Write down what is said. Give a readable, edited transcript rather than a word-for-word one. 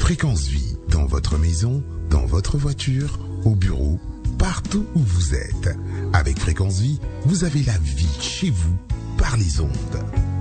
Fréquence Vie, dans votre maison, dans votre voiture, au bureau, partout où vous êtes. Avec Fréquence Vie, vous avez la vie chez vous, par les ondes.